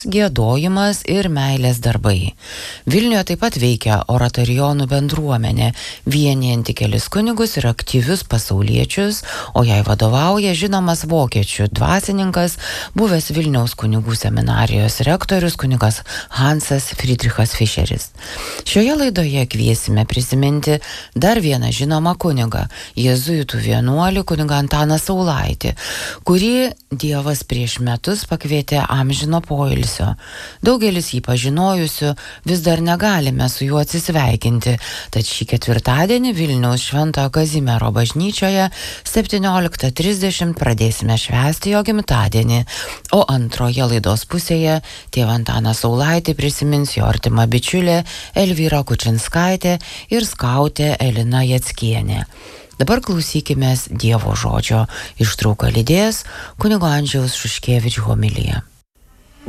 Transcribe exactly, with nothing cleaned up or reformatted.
Giedojimas ir meilės darbai. Vilniuje taip pat veikia oratorijonų bendruomenė, vienijanti kelis kunigus ir aktyvius pasauliečius, o jai vadovauja žinomas vokiečių dvasininkas, buvęs Vilniaus kunigų seminarijos rektorius kunigas Hansas Friedrichas Fischeris. Šioje laidoje kviesime prisiminti dar vieną žinomą kunigą, jėzuitų vienuolį kunigą Antaną Saulaitį, kurį Dievas prieš metus pakvietė amžino poilsio. Daugelis jį pažinojusių vis dar negalime su juo atsisveikinti, tad šį ketvirtadienį Vilniaus Šventojo Kazimiero bažnyčioje septynioliktą trisdešimt pradėsime švęsti jo gimtadienį, o antroje laidos pusėje tėvą Antaną Saulaitį prisimins jo artima bičiulė Elvyra Kučinskaitė ir skautė Elina Jackienė. Dabar klausykimės Dievo žodžio, ištrauką lydės kunigo Andžejaus Šuškevič homilija.